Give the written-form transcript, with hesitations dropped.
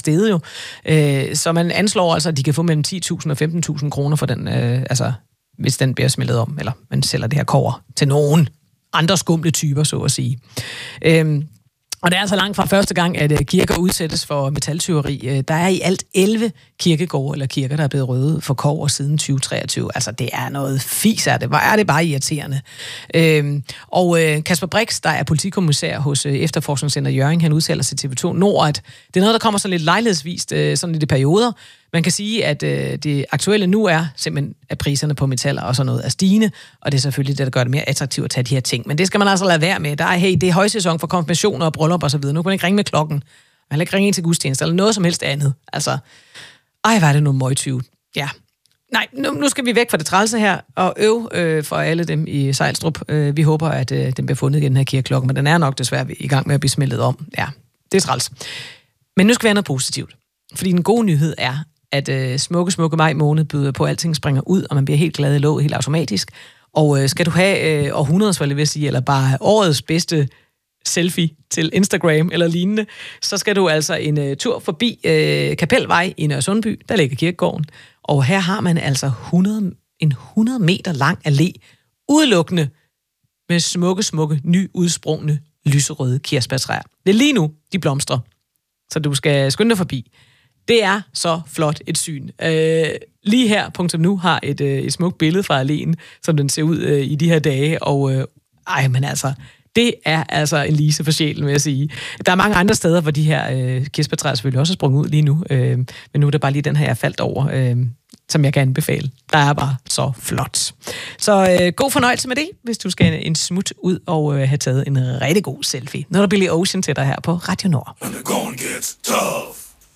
steget jo. Så man anslår altså, at de kan få mellem 10.000 og 15.000 kroner for den, hvis den bliver smeltet om, eller man sælger det her kobber til nogen andre skumle typer, så at sige. Og det er altså langt fra første gang, at kirker udsættes for metaltyveri. Der er i alt 11 kirkegårde eller kirker, der er blevet røvet for kobber siden 2023. Altså, det er noget fis af det. Hvor er det bare irriterende. Og Kasper Brix, der er politikommissær hos Efterforskningscenter Hjørring, han udtaler til TV2 Nord, at det er noget, der kommer så lidt lejlighedsvist, sådan i de perioder. Man kan sige, at det aktuelle nu er simpelthen, at priserne på metaller og sådan noget er stigende, og det er selvfølgelig det, der gør det mere attraktivt at tage de her ting. Men det skal man altså lade være med. Det er højsæson for konfirmationer og bryllup og så videre. Nu kan man ikke ringe med klokken. Man kan ikke ringe ind til gudstjeneste eller noget som helst andet. Altså, hvad er det nu møgtyve? Ja. Nej, nu skal vi væk fra det trælse her, og for alle dem i Sejlstrup. Vi håber, at den bliver fundet igen, den her kirkeklokke, men den er nok desværre i gang med at blive smeltet om. Ja, det er træls. Men nu skal vi have noget positivt. Fordi den gode nyhed er, at smukke maj måned byder på, at alting springer ud, og man bliver helt glad i låget, helt automatisk. Og skal du have århundredes, vil jeg sige, eller bare årets bedste selfie til Instagram eller lignende, så skal du altså en tur forbi Kapelvej i Nørresundby, der ligger kirkegården. Og her har man altså 100 meter lang allé, udelukkende med smukke, nyudsprungne, lyserøde kirsebærtræer. Det er lige nu, de blomstrer, så du skal skynde dig forbi. Det er så flot et syn. Lige her, punktum nu, har et smukt billede fra alléen, som den ser ud i de her dage, og men altså, det er altså en lise for sjælen, vil jeg sige. Der er mange andre steder, hvor de her kirsebærtræer selvfølgelig også er sprunget ud lige nu, men nu er det bare lige den her, jeg faldt over, som jeg kan anbefale. Der er bare så flot. Så god fornøjelse med det, hvis du skal en smut ud og have taget en rigtig god selfie. Nu er der Billy Ocean til dig her på Radio Nord.